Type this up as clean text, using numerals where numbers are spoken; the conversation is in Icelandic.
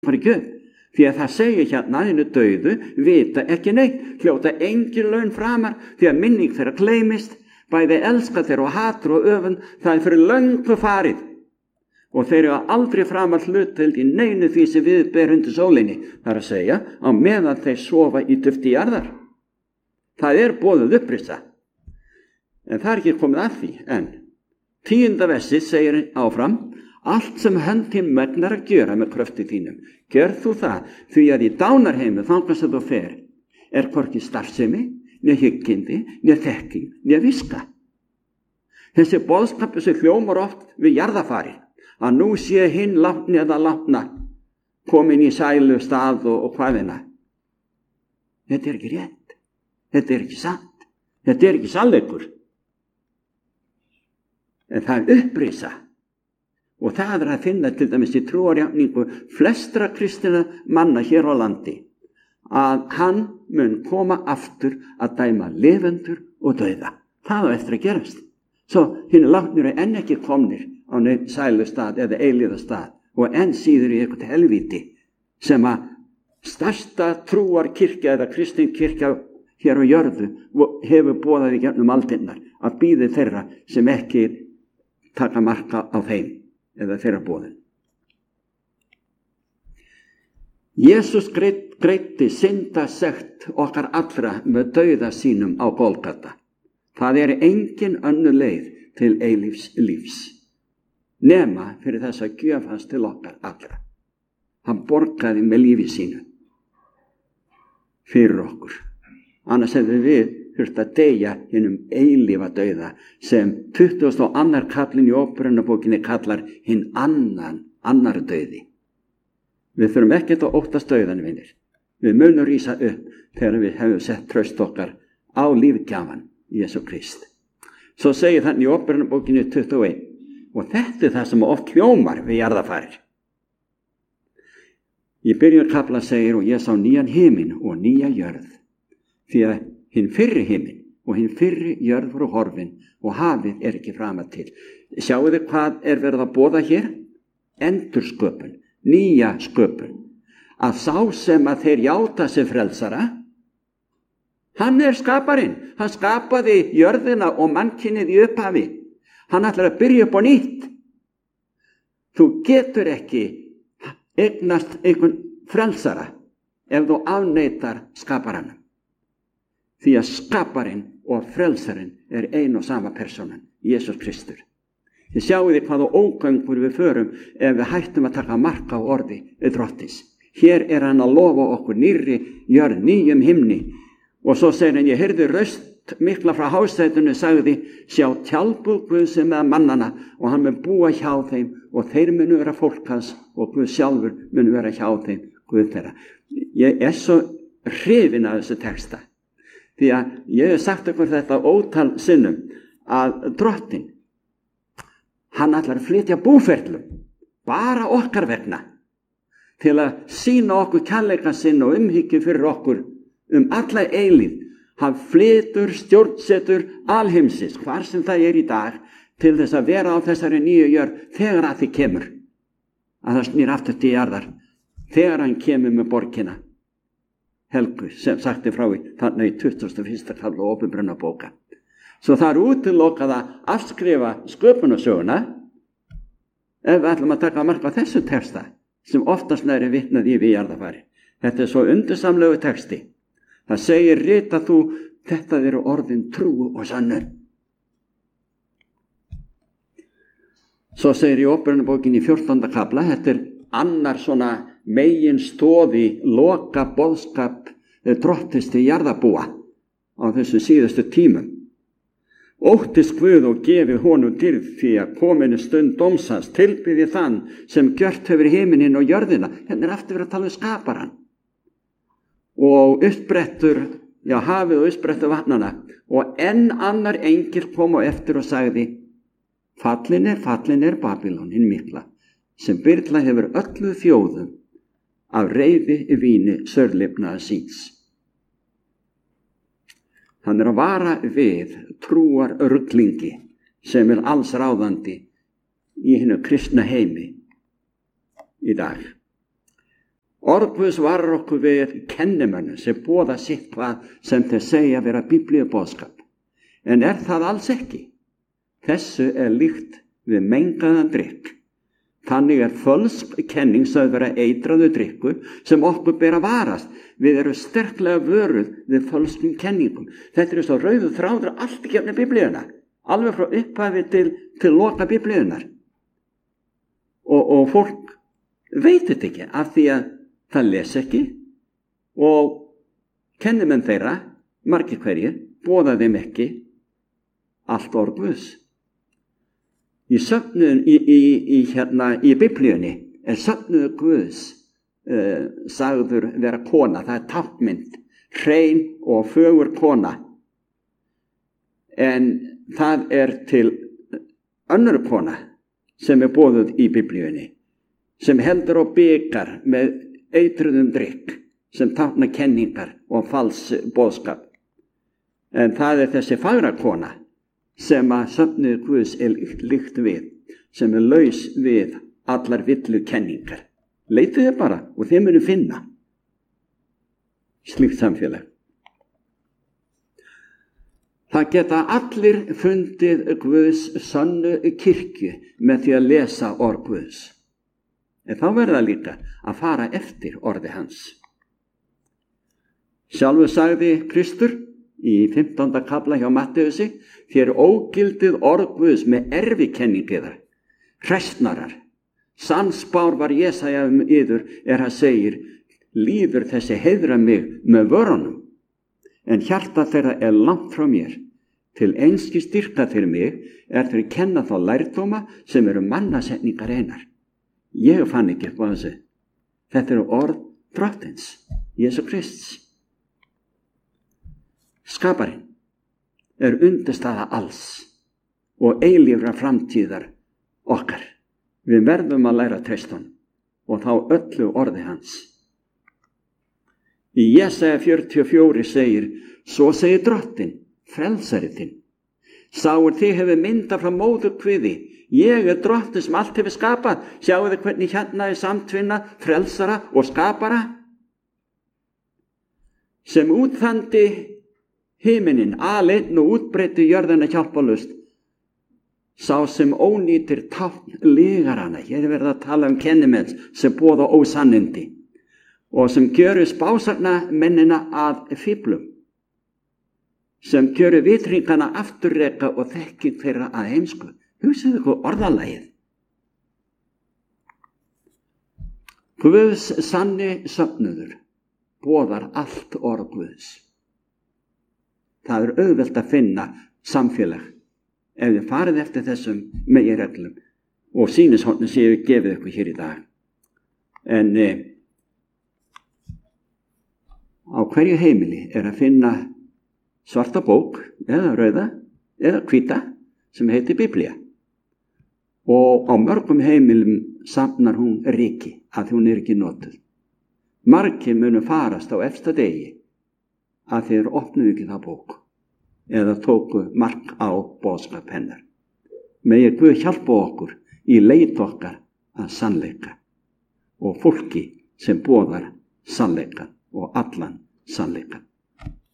fara ekki upp. Því að það segir hérna hinu dauðu vita ekki neitt, hljóta engin laun framar, því að minning þeirra gleymist, bæði elska þeirra og hatur og öfund, það fyrir löngu farið. Og þeir eru aldrei framar hlutdeild í neinu því sem við ber undir sólinni, það að segja, á meðan þeir sofa í dufti jarðar. Það boðuð upprisa. En það ekki komið að því, en 10. versi segir áfram, allt sem hönd þín megnar að gjöra með kröfti þínum, gjör þú það, því að í dánarheimu þangað sem þú fer, hvorki starfsemi, né hyggindi, né þekking, né viska. Þessi boðskapur sem hljómar oft við jarðafari, að nú sé hinn látni eða látna komin í sælu stað og hvaðina. Þetta ekki rétt. Þetta ekki sant. Þetta ekki sannleikur. En það upprisa. Og það að finna til dæmis í trúarjátningu flestra kristina manna hér á landi, að hann mun koma aftur að dæma lifendur og dauða. Það á eftir að gerast. Svo hinn látnir enn ekki komnir á sælustað eða eilíðastað og enn síður í eitthvað helvíti sem að stærsta trúarkirkja eða kristin kirkja hér á jörðu hefur boðað í gegnum aldirnar að bíði þeirra sem ekki taka marka á þeim eða þeirra boðin. Jesús greiddi syndasekt okkar allra með dauða sínum á Golgata. Það engin önnur leið til eilífs lífs, nema fyrir þess að gjöf hans til okkar allra. Hann borgaði með lífi sínu fyrir okkur. Annars hefði við þurft að deyja hinum eilífa dauða sem 22. kaflinn í Óperunarbókinni kallar hinn annar dauði. Við þurfum ekkert að óttast dauðan, vinir. Við munum rísa upp þegar við hefum sett traust okkar á lífgjafan Jesú Krist. Svo segir þannig í Óperunarbókinni 21. Og þetta það sem oft hljómar við jarðafarir. Í byrjun kafla segir, og ég sá nýjan himinn og nýja jörð, því að hinn fyrri himinn og hinn fyrri jörð voru horfin og hafið ekki framar til. Sjáu þið hvað verið að boða hér? Endursköpun, nýja sköpun. Að sá sem að þeir játa sig frelsara, hann skaparinn. Hann skapaði jörðina og mannkynið í upphafi. Hann ætlar að byrja upp á nýtt. Þú getur ekki eignast einhvern frelsara ef þú afneitar skaparanum. Því að skaparinn og frelsarinn ein og sama persónan, Jesús Kristur. Þið sjáu þið hvaða ógöngur við förum ef við hættum að taka mark á orði drottins. Hér hann að lofa okkur nýrri jörð, nýjum himni. Og svo segir hann, ég heyrði röst mikla frá hásætinu, sagði, sjá tjaldbúð Guðs með mannana og hann mun búa hjá þeim og þeir munu vera fólk hans og Guð sjálfur munu vera hjá þeim, Guð þeirra. Ég svo hrifinn af þessu texta því að ég hef sagt ykkur þetta ótal sinnum að drottinn, hann ætlar að flytja búferlum bara okkar vegna til að sýna okkur kærleika sinn og umhyggju fyrir okkur alla eilíð. Hann flytur, stjórnsetur alheimsins, hvar sem það í dag, til þess að vera á þessari nýju jörð þegar að því kemur. Að það snýr aftur til jarðar. Þegar hann kemur með borgina. Helgu, sem sagti frá þarna í 21. kafla Ópenbarunarbóka. Svo það útilokað að afskrifa sköpunarsöguna ef við ætlum að taka mark á þessu texta sem oftast næri vitnað í við jarðafari. Þetta svo undursamlegu texti. Það segir rita þú, þetta orðin trú og sannur. Svo segir í Óperunarbókinni í 14. kafla, þetta annar svona megin stóði loka boðskap drottins til jarðarbúa á þessu síðustu tímum. Óttist Guð og gefið honum dýrð því að kominu stund dómsans, tilbyði þann sem gjört hefur himininn og jörðina. Hérna aftur verið að tala skaparan. Og uppbrettur, hafið og uppbrettur vatnana. Og enn annar engil kom á eftir og sagði, fallin Babylon, hinn mikla, sem byrla hefur öllu þjóðum af reiði víni sörlifnaða síns. Hann að vara við trúar ruglingi sem alls ráðandi í hinnu kristna heimi í dag. Orð Guðs varar okkur við kennimönnum sem boða sitt hvað sem þeir segja vera biblíuboðskap. En það alls ekki? Þessu líkt við mengaðan drykk. Þannig fölsk kenning sögð vera eitraðu drykkur sem okkur ber að varast. Við erum sterklega vöruð við fölskum kenningum. Þetta svo rauður þráður allt í gegnum biblíuna. Alveg frá upphafi til loka biblíunar. Og fólk veit þetta ekki af því að það les ekki og kennimenn þeirra, margir hverjir, boða þeim ekki allt orð Guðs. Í söfnuðun í biblíunni söfnuður Guðs sagður vera kona, það táknmynd, hrein og fögur kona. En það til önnur kona sem boðuð í biblíunni, sem heldur á bikar með eitruðum drykk, sem tákna kenningar og fals boðskap. En það þessi fagra kona sem að söfnuður Guðs líkt við, sem laus við allar villu kenningar. Leitið þið bara og þið munu finna slíkt samfélag. Það geta allir fundið Guðs sönnu kirkju með því að lesa orð Guðs. En þá verða líka að fara eftir orði hans. Sjálfur sagði Kristur í 15. kafla hjá Matteusi: þér ógildið orð Guðs með erfikenningiðar, hræsnarar. Sannspár var Jesaja yður hann segir: líður þessi heiðra mig með vörunum, en hjarta þeirra langt frá mér. Til einski styrka fyrir mig þeir kenna þá lærdóma sem eru mannasetningar einar. Ég fann ekki upp á þessu. Þetta eru orð Drottins, Jesú Krists. Skaparinn undirstaða alls og eilífra framtíðar okkar. Við verðum að læra að treysta honum og þá öllu orði hans. Í Jesaja 44 segir: svo segir Drottinn, frelsari þinn, sá þig hefur myndað frá móðurkviði. Ég Drottinn sem allt hefur skapað. Sjáu þið hvernig hérna samtvinna frelsara og skapara, sem útþandi himinin aleinn og útbreiddi jörðina hjálparlaust. Sá sem ónýtir tákn lygarana. Hér verið að tala kennimenn sem boða ósannindi og sem gjöru spásagnamennina að fíflum, sem gjöru vitringana afturreka og þekking þeirra að heimsku. Hugsið ykkur orðalagið. Guðs sanni söfnuður boðar allt orð Guðs. Það auðvelt að finna samfélag ef þið farið eftir þessum meginreglum og sýnishornin séu gefið ykkur hér í dag. En á hverju heimili að finna svarta bók eða rauða eða hvíta sem heitir Biblía. Og á mörgum heimilum safnar hún ryki að hún ekki notuð. Margir munu farast á efsta degi að þeir opnuðu ekki það bók eða tóku mark á boðskap hennar. Megi Guð hjálpa okkur í leit okkar að sannleika og fólki sem boðar sannleika og allan sannleika.